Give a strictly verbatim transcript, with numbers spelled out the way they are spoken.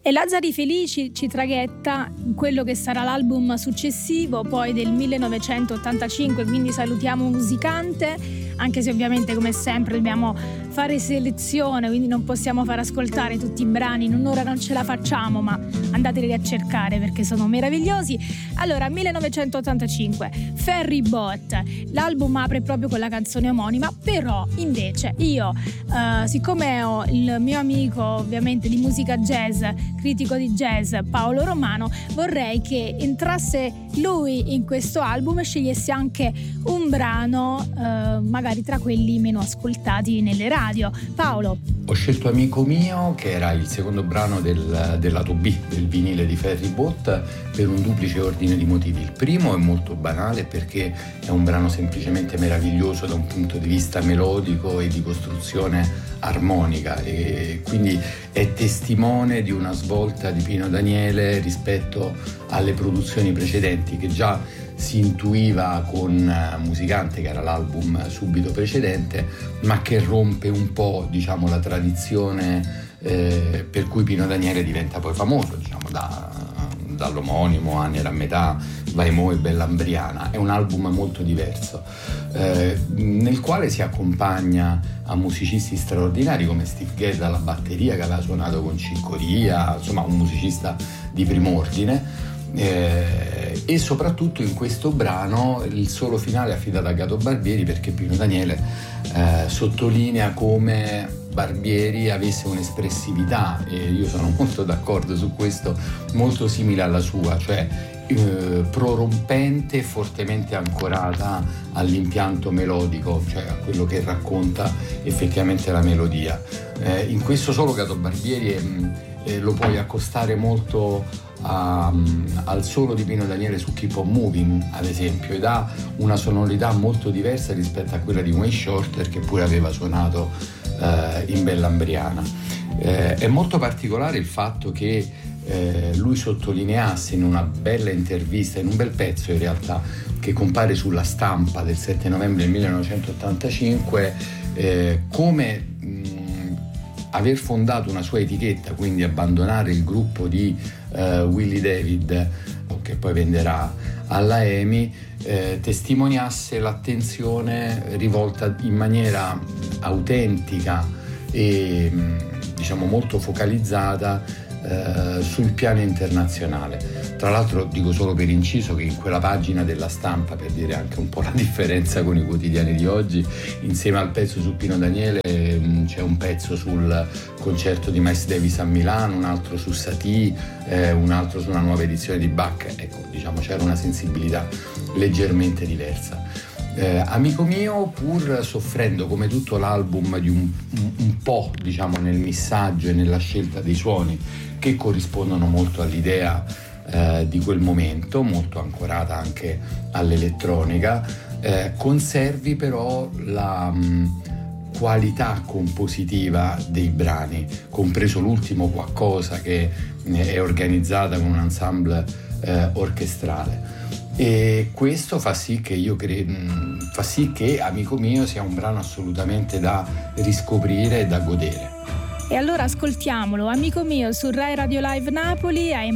E Lazzari Felici ci traghetta in quello che sarà l'album successivo, poi del millenovecentottantacinque, quindi salutiamo Musicante, anche se ovviamente come sempre dobbiamo fare selezione, quindi non possiamo far ascoltare tutti i brani, in un'ora non ce la facciamo, ma andateli a cercare perché sono meravigliosi. Allora, millenovecentottantacinque, Ferry Boat, l'album apre proprio con la canzone omonima, però invece io, eh, siccome ho il mio amico ovviamente di musica jazz, critico di jazz, Paolo Romano, vorrei che entrasse lui in questo album e scegliesse anche un brano, eh, magari tra quelli meno ascoltati nelle radio. Paolo. Ho scelto Amico Mio, che era il secondo brano del, del lato B del vinile di Ferry Boat, per un duplice ordine di motivi. Il primo è molto banale perché è un brano semplicemente meraviglioso da un punto di vista melodico e di costruzione armonica, e quindi è testimone di una svolta di Pino Daniele rispetto alle produzioni precedenti, che già si intuiva con Musicante, che era l'album subito precedente, ma che rompe un po', diciamo, la tradizione eh, per cui Pino Daniele diventa poi famoso, diciamo, da, dall'omonimo, Anni era a metà, Vai Mo e Bellambriana. È un album molto diverso, eh, nel quale si accompagna a musicisti straordinari come Steve Gadd alla batteria, che aveva suonato con Ciccoria, insomma un musicista di prim'ordine. Eh, e soprattutto in questo brano il solo finale è affidato a Gato Barbieri, perché Pino Daniele eh, sottolinea come Barbieri avesse un'espressività, e io sono molto d'accordo su questo, molto simile alla sua, cioè eh, prorompente e fortemente ancorata all'impianto melodico, cioè a quello che racconta effettivamente la melodia. Eh, in questo solo Gato Barbieri eh, lo puoi accostare molto A, al solo di Pino Daniele su Keep on Moving, ad esempio, ed ha una sonorità molto diversa rispetto a quella di Wayne Shorter, che pure aveva suonato eh, in Bellambriana. Eh, è molto particolare il fatto che eh, lui sottolineasse in una bella intervista, in un bel pezzo in realtà, che compare sulla Stampa del sette novembre del millenovecentottantacinque, eh, come aver fondato una sua etichetta, quindi abbandonare il gruppo di uh, Willie David, che poi venderà alla EMI, eh, testimoniasse l'attenzione rivolta in maniera autentica e diciamo molto focalizzata eh, sul piano internazionale. Tra l'altro dico solo per inciso che in quella pagina della Stampa, per dire anche un po' la differenza con i quotidiani di oggi, insieme al pezzo su Pino Daniele c'è un pezzo sul concerto di Miles Davis a Milano, un altro su Satie, eh, un altro su una nuova edizione di Bach. Ecco, diciamo c'era una sensibilità leggermente diversa. Eh, Amico Mio, pur soffrendo come tutto l'album di un, un, un po', diciamo, nel missaggio e nella scelta dei suoni che corrispondono molto all'idea eh, di quel momento, molto ancorata anche all'elettronica, eh, conservi però la mh, qualità compositiva dei brani, compreso l'ultimo Qualcosa, che è organizzata con un ensemble eh, orchestrale. E questo fa sì che io cre- fa sì che Amico Mio sia un brano assolutamente da riscoprire e da godere. E allora ascoltiamolo, Amico Mio, su Rai Radio Live Napoli. Hai